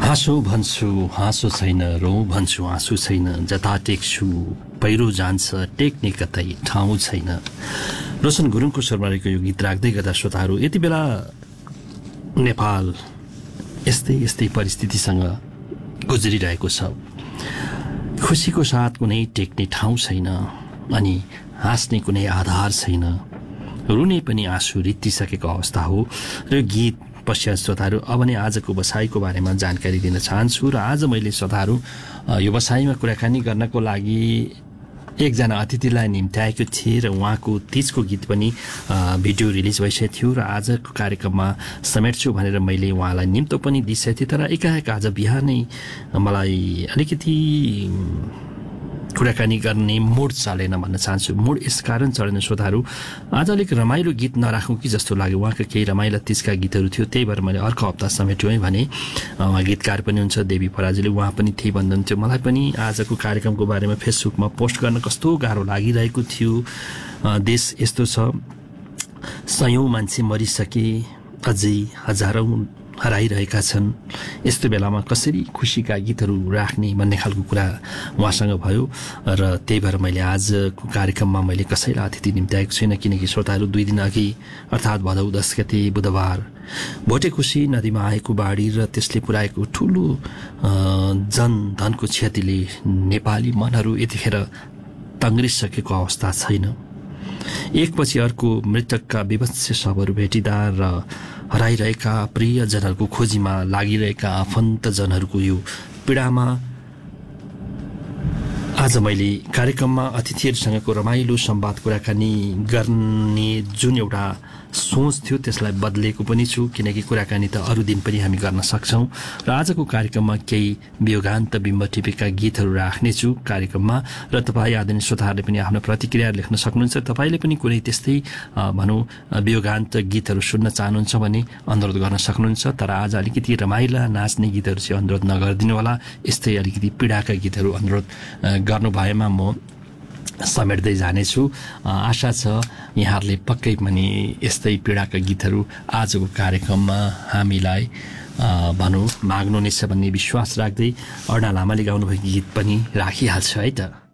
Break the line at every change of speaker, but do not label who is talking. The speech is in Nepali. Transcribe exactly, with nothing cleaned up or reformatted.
हाँसो भन्छु हाँसो छैन, रो भन्छु हाँसो छैन, जता टेक्छु पहिरो जान्छ, टेक्ने कतै ठाउँ छैन। रोशन गुरुङको स्वरमा रहेको यो गीत राख्दै गर्दा श्रोताहरू, यति बेला नेपाल यस्तै यस्तै परिस्थितिसँग गुज्रिरहेको छ। खुसीको साथ कुनै टेक्ने ठाउँ छैन, अनि हाँस्ने कुनै आधार छैन, रुने पनि आँसु रित्तिसकेको अवस्था हो। र गीत पश्चात श्रोताहरू, अब नै आजको बसाइको बारेमा जानकारी दिन चाहन्छु। र आज मैले श्रोताहरू यो बसाइमा कुराकानी गर्नको लागि एकजना अतिथिलाई निम्त्याएको थिएँ र उहाँको तीजको गीत पनि भिडियो रिलिज भइसकेको थियो र आजको कार्यक्रममा समेट्छु भनेर मैले उहाँलाई निम्तो पनि दिइसकेको थिएँ। तर एकाएक आज बिहानै मलाई अलिकति कुराकानी गर्ने मुड चलेन भन्न चाहन्छु। मुड यस कारण चलेन श्रोताहरू, आज अलिक रमाइलो गीत नराखौँ कि जस्तो लाग्यो। उहाँका केही रमाइला तीजका गीतहरू थियो, त्यही भएर मैले अर्को हप्ता समेट्यो है भने। उहाँ गीतकार पनि हुन्छ देवी पराजुली, उहाँ पनि थिए भन्नुहुन्थ्यो। मलाई पनि आजको कार्यक्रमको बारेमा फेसबुकमा पोस्ट गर्न कस्तो गाह्रो लागिरहेको थियो। देश यस्तो छ, सयौँ मान्छे मरिसके, अझै हजारौँ हराइरहेका छन्। यस्तो बेलामा कसरी खुसीका गीतहरू राख्ने भन्ने खालको कुरा उहाँसँग भयो। र त्यही भएर मैले आजको कार्यक्रममा मैले कसैलाई अतिथि निम्त्याएको छैन, किनकि श्रोताहरू दुई दिन अघि अर्थात् भदौ दस गते बुधबार भोटेकोशी नदीमा आएको बाढी र त्यसले पुर्याएको ठुलो जनधनको क्षतिले नेपाली मनहरू यतिखेर तङ्ग्रिसकेको अवस्था छैन। एकपछि अर्को मृतकका विभत्स शवहरू भेटिँदा र हराइरहेका प्रियजनहरूको खोजीमा लागिरहेका आफन्तजनहरूको यो पीडामा आज मैले कार्यक्रममा अतिथिहरूसँगको रमाइलो संवाद कुराकानी गर्ने जुन एउटा सोच थियो त्यसलाई बदलेको पनि छु, किनकि कुराकानी त अरू दिन पनि हामी गर्न सक्छौँ। र आजको कार्यक्रममा केही वियोगान्त बिम्ब टिपेका गीतहरू राख्नेछु कार्यक्रममा। र तपाईँ आदरणीय श्रोताहरूले पनि आफ्नो प्रतिक्रिया लेख्न सक्नुहुन्छ। तपाईँले पनि कुनै त्यस्तै भनौँ वियोगान्त गीतहरू सुन्न चाहनुहुन्छ भने अनुरोध गर्न सक्नुहुन्छ। तर आज अलिकति रमाइला नाच्ने गीतहरू चाहिँ अनुरोध नगरिदिनु होला। यस्तै अलिकति पीडाका गीतहरू अनुरोध गर्नु भएमा म समेट्दै जानेछु। आशा छ यहाँहरूले पक्कै पनि यस्तै पीडाका गीतहरू आजको कार्यक्रममा हामीलाई भनौँ माग्नुहुनेछ भन्ने विश्वास राख्दै अर्ना लामाले गाउनुभएको गीत पनि राखिहाल्छ है त।